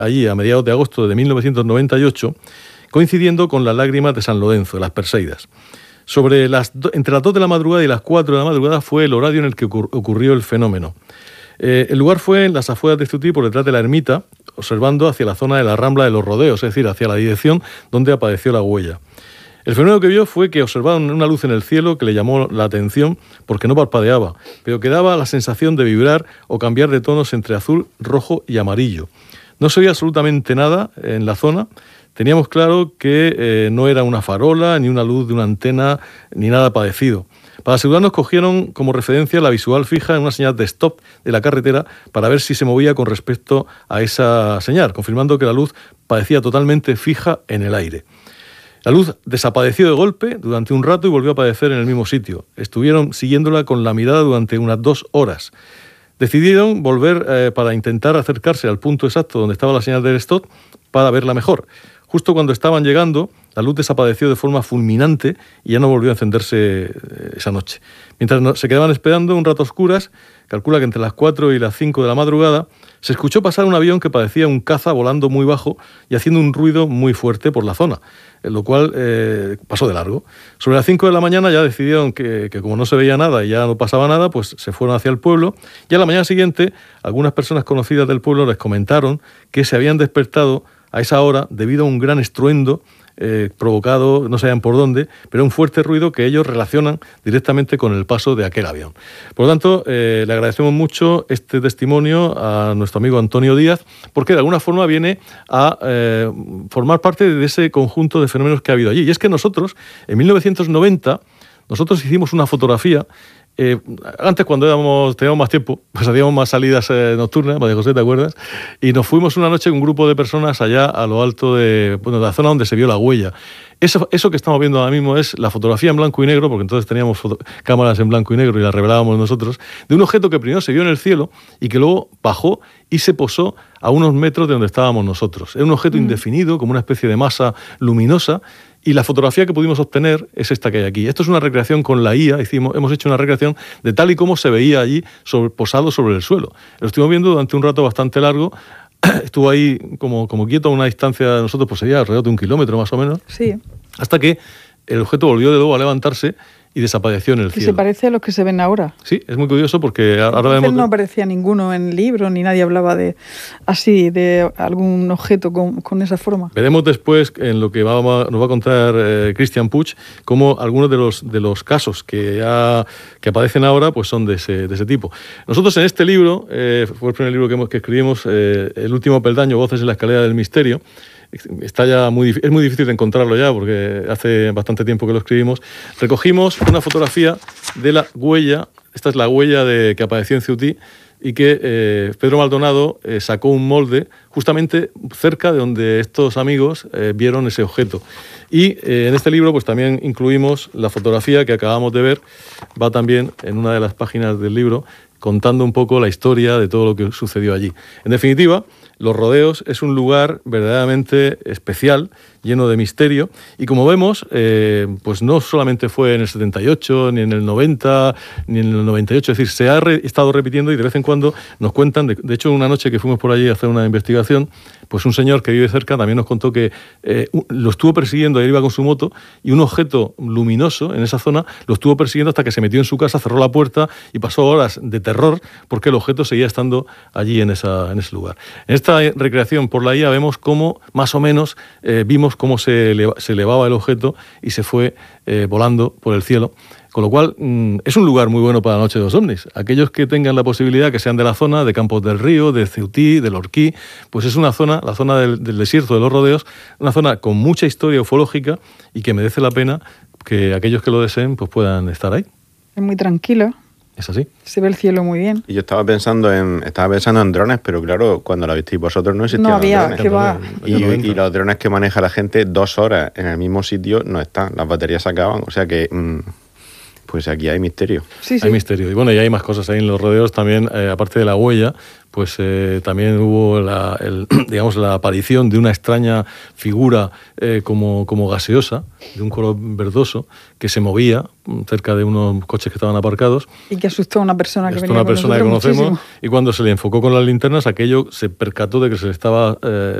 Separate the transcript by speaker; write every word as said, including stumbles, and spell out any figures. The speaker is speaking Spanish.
Speaker 1: allí a mediados de agosto de mil novecientos noventa y ocho, coincidiendo con las lágrimas de San Lorenzo, de las Perseidas. Sobre las do, entre las dos de la madrugada y las cuatro de la madrugada fue el horario en el que ocur, ocurrió el fenómeno. Eh, el lugar fue en las afueras de Ceutí, por detrás de la ermita, observando hacia la zona de la Rambla de los Rodeos, es decir, hacia la dirección donde apareció la huella. El fenómeno que vio fue que observaron una luz en el cielo que le llamó la atención porque no parpadeaba, pero que daba la sensación de vibrar o cambiar de tonos entre azul, rojo y amarillo. No se veía absolutamente nada en la zona. Teníamos claro que eh, no era una farola, ni una luz de una antena, ni nada parecido. Para asegurarnos, cogieron como referencia la visual fija en una señal de stop de la carretera para ver si se movía con respecto a esa señal, confirmando que la luz parecía totalmente fija en el aire. La luz desapareció de golpe durante un rato y volvió a aparecer en el mismo sitio. Estuvieron siguiéndola con la mirada durante unas dos horas. Decidieron volver eh, para intentar acercarse al punto exacto donde estaba la señal del stop para verla mejor. Justo cuando estaban llegando, la luz desapareció de forma fulminante y ya no volvió a encenderse esa noche. Mientras se quedaban esperando un rato a oscuras, calcula que entre las cuatro y las cinco de la madrugada, se escuchó pasar un avión que parecía un caza volando muy bajo y haciendo un ruido muy fuerte por la zona, lo cual eh, pasó de largo. Sobre las cinco de la mañana ya decidieron que, que como no se veía nada y ya no pasaba nada, pues se fueron hacia el pueblo, y a la mañana siguiente algunas personas conocidas del pueblo les comentaron que se habían despertado a esa hora debido a un gran estruendo eh, provocado, no sabían por dónde, pero un fuerte ruido que ellos relacionan directamente con el paso de aquel avión. Por lo tanto, eh, le agradecemos mucho este testimonio a nuestro amigo Antonio Díaz, porque de alguna forma viene a eh, formar parte de ese conjunto de fenómenos que ha habido allí. Y es que nosotros, en mil novecientos noventa, nosotros hicimos una fotografía. Eh, antes, cuando éramos, teníamos más tiempo, pues hacíamos más salidas eh, nocturnas, María José, ¿te acuerdas? Y nos fuimos una noche con un grupo de personas allá a lo alto de, bueno, de la zona donde se vio la huella. Eso, eso que estamos viendo ahora mismo es la fotografía en blanco y negro, porque entonces teníamos foto, cámaras en blanco y negro y las revelábamos nosotros, de un objeto que primero se vio en el cielo y que luego bajó y se posó a unos metros de donde estábamos nosotros. Era un objeto mm. indefinido, como una especie de masa luminosa. Y la fotografía que pudimos obtener es esta que hay aquí. Esto es una recreación con la I A. Hicimos, hemos hecho una recreación de tal y como se veía allí sobre, posado sobre el suelo. Lo estuvimos viendo durante un rato bastante largo. Estuvo ahí como, como quieto a una distancia de nosotros, pues sería alrededor de un kilómetro más o menos.
Speaker 2: Sí. Hasta
Speaker 1: que el objeto volvió de nuevo a levantarse y desapareció en el cielo.
Speaker 2: Y se parece a los que se ven ahora.
Speaker 1: Sí, es muy curioso porque ahora
Speaker 2: Entonces
Speaker 1: vemos...
Speaker 2: no aparecía ninguno en el libro, ni nadie hablaba de así, de algún objeto con, con esa forma.
Speaker 1: Veremos después, en lo que va, nos va a contar eh, Cristian Puig, cómo algunos de los, de los casos que, ha, que aparecen ahora pues son de ese, de ese tipo. Nosotros en este libro, eh, fue el primer libro que, hemos, que escribimos, eh, El último peldaño, Voces en la escalera del misterio. Está ya muy, es muy difícil de encontrarlo ya porque hace bastante tiempo que lo escribimos. Recogimos una fotografía de la huella, esta es la huella de, que apareció en Ceutí, y que eh, Pedro Maldonado eh, sacó un molde justamente cerca de donde estos amigos eh, vieron ese objeto. Y eh, en este libro pues también incluimos la fotografía que acabamos de ver, va también en una de las páginas del libro, contando un poco la historia de todo lo que sucedió allí. En definitiva, Los Rodeos es un lugar verdaderamente especial, lleno de misterio, y como vemos, eh, pues no solamente fue en el setenta y ocho, ni en el noventa, ni en el noventa y ocho, es decir, se ha re- estado repitiendo y de vez en cuando nos cuentan, de, de hecho una noche que fuimos por allí a hacer una investigación, pues un señor que vive cerca también nos contó que eh, lo estuvo persiguiendo, él iba con su moto, y un objeto luminoso en esa zona lo estuvo persiguiendo hasta que se metió en su casa, cerró la puerta y pasó horas de terror porque el objeto seguía estando allí en, esa, en ese lugar. En esta recreación por la I A vemos cómo más o menos eh, vimos cómo se, eleva, se elevaba el objeto y se fue eh, volando por el cielo. Con lo cual, mmm, es un lugar muy bueno para la Noche de los Ovnis. Aquellos que tengan la posibilidad, que sean de la zona, de Campos del Río, de Ceutí, del Orquí, pues es una zona, la zona del, del desierto de los Rodeos, una zona con mucha historia ufológica y que merece la pena que aquellos que lo deseen pues puedan estar ahí.
Speaker 2: Es muy tranquilo.
Speaker 1: Es así.
Speaker 2: Se ve el cielo muy bien.
Speaker 3: Y yo estaba pensando en estaba pensando en drones, pero claro, cuando lo visteis vosotros no existían
Speaker 2: no había,
Speaker 3: los drones.
Speaker 2: Que va.
Speaker 3: Y, y los drones que maneja la gente dos horas en el mismo sitio no están. Las baterías se acaban, o sea que... Mmm, Pues aquí hay misterio.
Speaker 2: Sí, sí.
Speaker 1: Hay misterio. Y bueno, y hay más cosas ahí en los rodeos también, eh, aparte de la huella, pues eh, también hubo la, el, digamos, la aparición de una extraña figura eh, como, como gaseosa, de un color verdoso, que se movía cerca de unos coches que estaban aparcados.
Speaker 2: Y que asustó a una persona que
Speaker 1: Asustó
Speaker 2: venía
Speaker 1: a una
Speaker 2: con
Speaker 1: persona que
Speaker 2: nosotros
Speaker 1: conocemos,
Speaker 2: muchísimo.
Speaker 1: y cuando se le enfocó con las linternas, aquello se percató de que se le estaba... Eh,